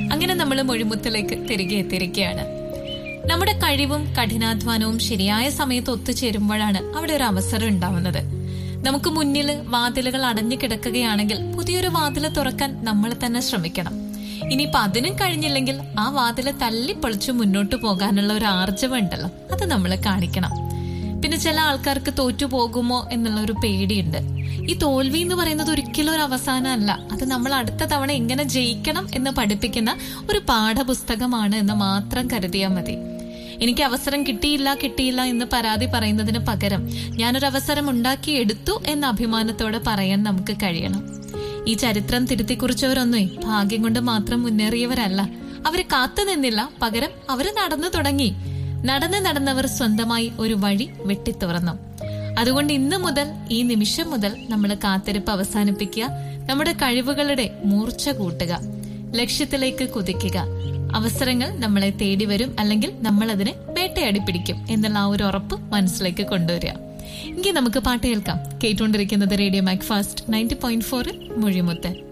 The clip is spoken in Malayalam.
അങ്ങനെ നമ്മൾ മൊഴിമുത്തിലേക്ക് തിരികെ എത്തിയിരിക്കുകയാണ്. നമ്മുടെ കഴിവും കഠിനാധ്വാനവും ശരിയായ സമയത്ത് ഒത്തുചേരുമ്പോഴാണ് അവിടെ ഒരു അവസരം ഉണ്ടാവുന്നത്. നമുക്ക് മുന്നിൽ വാതിലുകൾ അടഞ്ഞു കിടക്കുകയാണെങ്കിൽ പുതിയൊരു വാതില് തുറക്കാൻ നമ്മൾ തന്നെ ശ്രമിക്കണം. ഇനിയിപ്പൊ അതിനും കഴിഞ്ഞില്ലെങ്കിൽ ആ വാതില് തല്ലിപ്പൊളിച്ചു മുന്നോട്ട് പോകാനുള്ള ഒരു ആർജവം ഉണ്ടല്ലോ, അത് നമ്മൾ കാണിക്കണം. പിന്നെ ചില ആൾക്കാർക്ക് തോറ്റുപോകുമോ എന്നുള്ള ഒരു പേടിയുണ്ട്. ഈ തോൽവി എന്ന് പറയുന്നത് ഒരിക്കലും ഒരു അവസാനമല്ല, അത് നമ്മൾ അടുത്ത തവണ എങ്ങനെ ജയിക്കണം എന്ന് പഠിപ്പിക്കുന്ന ഒരു പാഠപുസ്തകമാണ് എന്ന് മാത്രം കരുതിയാൽ മതി. എനിക്ക് അവസരം കിട്ടിയില്ല എന്ന് പരാതി പറയുന്നതിന് പകരം ഞാനൊരു അവസരം ഉണ്ടാക്കിയെടുത്തു എന്ന അഭിമാനത്തോടെ പറയാൻ നമുക്ക് കഴിയണം. ഈ ചരിത്രം തിരുത്തിക്കുറിച്ചവരൊന്നും ഭാഗ്യം കൊണ്ട് മാത്രം മുന്നേറിയവരല്ല. അവര് കാത്തു നിന്നില്ല, പകരം അവര് നടന്നു തുടങ്ങി. നടന്നവർ സ്വന്തമായി ഒരു വഴി വെട്ടിത്തുറന്നു. അതുകൊണ്ട് ഇന്ന് മുതൽ, ഈ നിമിഷം മുതൽ നമ്മൾ കാത്തിരിപ്പ് അവസാനിപ്പിക്കുക, നമ്മുടെ കഴിവുകളുടെ മൂർച്ച കൂട്ടുക, ലക്ഷ്യത്തിലേക്ക് കുതിക്കുക. അവസരങ്ങൾ നമ്മളെ തേടി വരും, അല്ലെങ്കിൽ നമ്മൾ അതിനെ വേട്ടയാടി പിടിക്കും എന്നുള്ള ആ ഒരു ഉറപ്പ് മനസ്സിലേക്ക് കൊണ്ടുവരിക. എങ്കിൽ നമുക്ക് പാട്ട് കേൾക്കാം. കേട്ടുകൊണ്ടിരിക്കുന്നത് റേഡിയോ മാക്ഫാസ്റ്റ് 90.4 മൊഴിമുത്ത്.